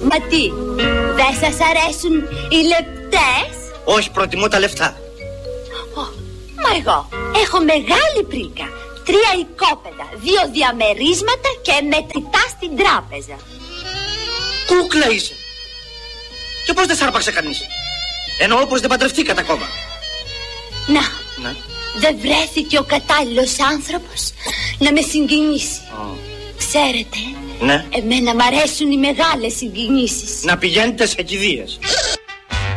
Μα τι, δεν σας αρέσουν οι λεπτές? Όχι, προτιμώ τα λεφτά. Μα εγώ έχω μεγάλη πρίκα, 3 οικόπεδα, 2 διαμερίσματα και μετρητά στην τράπεζα. Κούκλα είσαι. Και πώς δεν σ' άρπαξε κανείς? Εννοώ πως δεν παντρευτήκατε ακόμα. Να, δεν βρέθηκε ο κατάλληλος άνθρωπος να με συγκινήσει. Ξέρετε, ναι, εμένα μ' αρέσουν οι μεγάλες συγκινήσεις. Να πηγαίνετε σε κηδείες.